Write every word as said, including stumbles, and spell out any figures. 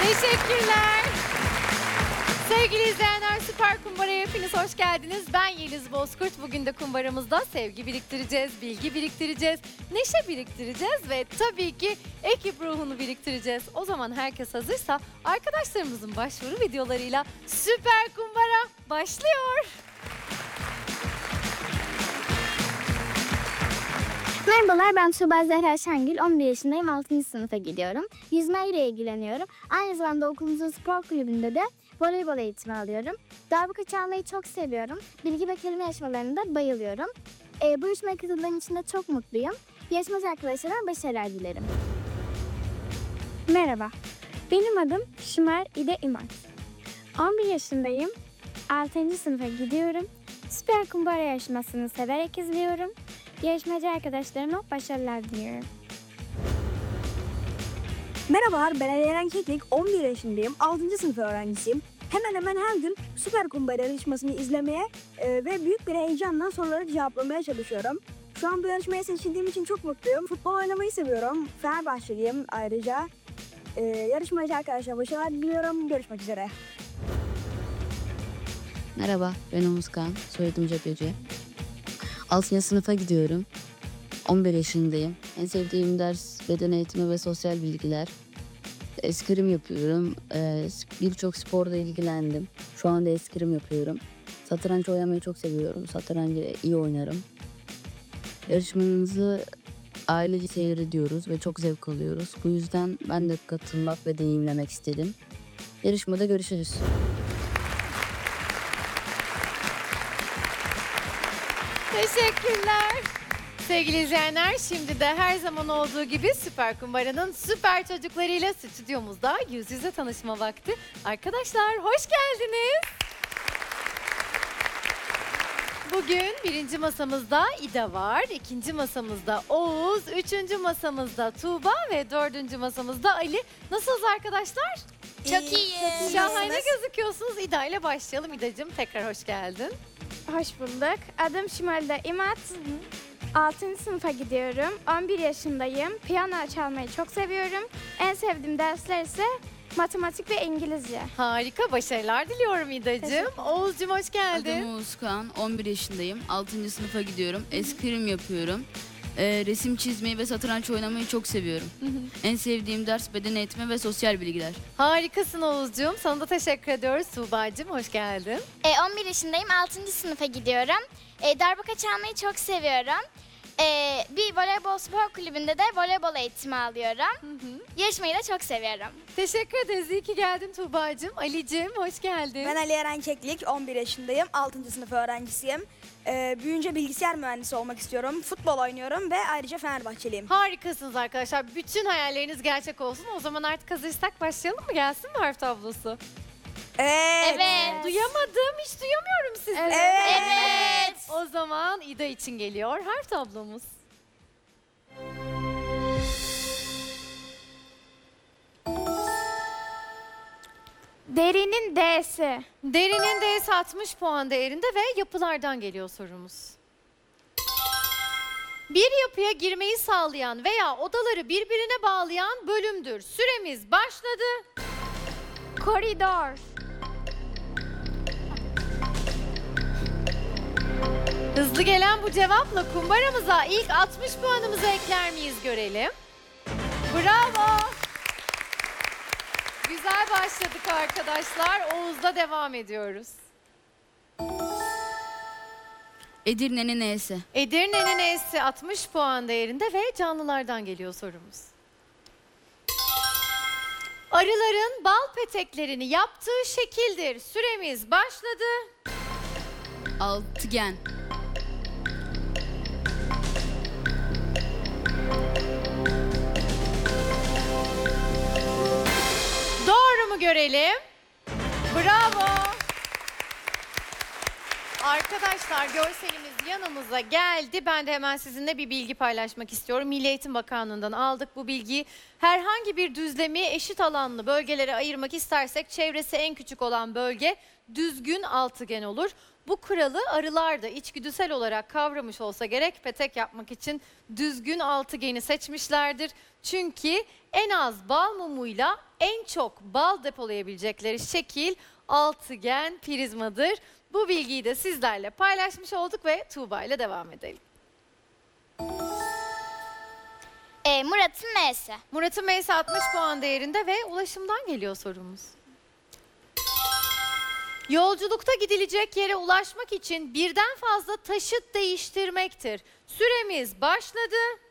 Teşekkürler. Sevgili izleyenler, Süper Kumbara'ya hepiniz hoş geldiniz. Ben Yeliz Bozkurt. Bugün de kumbaramızda sevgi biriktireceğiz, bilgi biriktireceğiz, neşe biriktireceğiz ve tabii ki ekip ruhunu biriktireceğiz. O zaman herkes hazırsa arkadaşlarımızın başvuru videolarıyla Süper Kumbara başlıyor. Merhabalar, ben Tuğba Zehra Şengül, on bir yaşındayım, altıncı sınıfa gidiyorum. Yüzmeyle ilgileniyorum. Aynı zamanda okulumuzun spor kulübünde de voleybol eğitimi alıyorum. Darbuka çalmayı çok seviyorum. Bilgi ve kelime yarışmalarına da bayılıyorum. Ee, bu yarışmaya katıldığım için de çok mutluyum. Yarışmacı arkadaşlarıma başarılar dilerim. Merhaba, benim adım Şımer İde İmar. on bir yaşındayım, altıncı sınıfa gidiyorum. Süper Kumbara yarışmasını severek izliyorum. Yarışmacı arkadaşlarıma başarılar diliyorum. Merhabalar, ben Ali Eren Keklik, on bir yaşındayım, altıncı sınıf öğrencisiyim. Hemen hemen her gün Süper Kumbara yarışmasını izlemeye e, ve büyük bir heyecanla soruları cevaplamaya çalışıyorum. Şu an bu yarışmaya seçildiğim için çok mutluyum. Futbol oynamayı seviyorum. Fenerbahçeliyim ayrıca. E, yarışmacı arkadaşlar başarılar diliyorum. Görüşmek üzere. Merhaba, ben Umuzkan, soyadım Cepheci. altıncı sınıfa gidiyorum. on bir yaşındayım. En sevdiğim ders beden eğitimi ve sosyal bilgiler. Eskrim yapıyorum. Ee, Birçok sporda ilgilendim. Şu anda eskrim yapıyorum. Satranç oynamayı çok seviyorum. Satrancı iyi oynarım. Yarışmanızı ailece seyrediyoruz ve çok zevk alıyoruz. Bu yüzden ben de katılmak ve deneyimlemek istedim. Yarışmada görüşürüz. Teşekkürler. Sevgili izleyenler, şimdi de her zaman olduğu gibi Süper Kumbara'nın süper çocuklarıyla stüdyomuzda yüz yüze tanışma vakti. Arkadaşlar hoş geldiniz. Bugün birinci masamızda İda var, ikinci masamızda Oğuz, üçüncü masamızda Tuğba ve dördüncü masamızda Ali. Nasılsınız arkadaşlar? Çok iyi. Şahane gözüküyorsunuz. İda ile başlayalım. İdacığım tekrar hoş geldin. Hoş bulduk. Adım Şimal'de İmat. altıncı sınıfa gidiyorum. on bir yaşındayım. Piyano çalmayı çok seviyorum. En sevdiğim dersler ise matematik ve İngilizce. Harika, başarılar diliyorum İdacığım. Oğuzcum hoş geldin. Adım Oğuzkan, on bir yaşındayım, altıncı sınıfa gidiyorum, eskrim yapıyorum. Ee, resim çizmeyi ve satranç oynamayı çok seviyorum. En sevdiğim ders beden eğitimi ve sosyal bilgiler. Harikasın Oğuzcuğum. Sana da teşekkür ediyoruz. Tuğba'cığım hoş geldin. Ee, on bir yaşındayım, altıncı sınıfa gidiyorum. Ee, darbuka çalmayı çok seviyorum. Ee, bir voleybol spor kulübünde de voleybol eğitimi alıyorum. Yarışmayı da çok seviyorum. Teşekkür ederiz. İyi ki geldin Tuğba'cığım. Ali'cim hoş geldin. Ben Ali Eren Keklik, on bir yaşındayım, altıncı sınıf öğrencisiyim. E, büyüyünce bilgisayar mühendisi olmak istiyorum. Futbol oynuyorum ve ayrıca Fenerbahçeliyim. Harikasınız arkadaşlar. Bütün hayalleriniz gerçek olsun. O zaman artık hazırsak başlayalım mı? Gelsin mi harf tablosu? Evet. Evet. Duyamadım. Hiç duyamıyorum sizi. Evet. Evet. O zaman İda için geliyor harf tablomuz. Derinin D'si. Derinin D'si altmış puan değerinde ve yapılardan geliyor sorumuz. Bir yapıya girmeyi sağlayan veya odaları birbirine bağlayan bölümdür. Süremiz başladı. Koridor. Hızlı gelen bu cevapla kumbaramıza ilk altmış puanımızı ekler miyiz görelim. Bravo. Güzel başladık arkadaşlar. Oğuz'da devam ediyoruz. Edirne'nin E'si. Edirne'nin E'si altmış puan değerinde ve canlılardan geliyor sorumuz. Arıların bal peteklerini yaptığı şekildir. Süremiz başladı. Altıgen. Doğru mu görelim? Bravo. Arkadaşlar görselimiz yanımıza geldi. Ben de hemen sizinle bir bilgi paylaşmak istiyorum. Milli Eğitim Bakanlığı'ndan aldık bu bilgiyi. Herhangi bir düzlemi eşit alanlı bölgelere ayırmak istersek çevresi en küçük olan bölge düzgün altıgen olur. Bu kuralı arılar da içgüdüsel olarak kavramış olsa gerek, petek yapmak için düzgün altıgeni seçmişlerdir. Çünkü en az bal mumuyla en çok bal depolayabilecekleri şekil altıgen prizmadır. Bu bilgiyi de sizlerle paylaşmış olduk ve Tuğba ile devam edelim. E, Murat'ın M'si. Murat'ın M'si altmış puan değerinde ve ulaşımdan geliyor sorumuz. Yolculukta gidilecek yere ulaşmak için birden fazla taşıt değiştirmektir. Süremiz başladı.